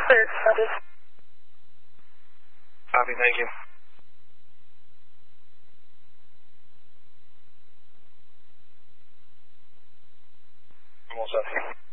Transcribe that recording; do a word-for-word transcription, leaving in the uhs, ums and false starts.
clear. Copy. Copy, thank you. I'm all set.